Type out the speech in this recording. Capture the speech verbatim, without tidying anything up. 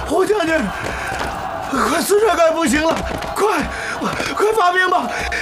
侯将军，快四帅该不行了，快快发兵吧！